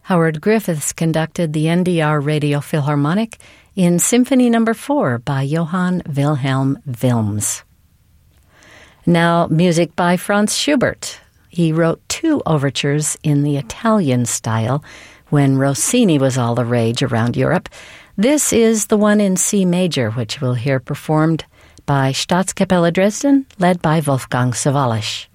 Howard Griffiths conducted the NDR Radio Philharmonic in Symphony No. 4 by Johann Wilhelm Wilms. Now, music by Franz Schubert. He wrote 2 overtures in the Italian style when Rossini was all the rage around Europe. This is the one in C major, which we'll hear performed by Staatskapelle Dresden, led by Wolfgang Sawallisch.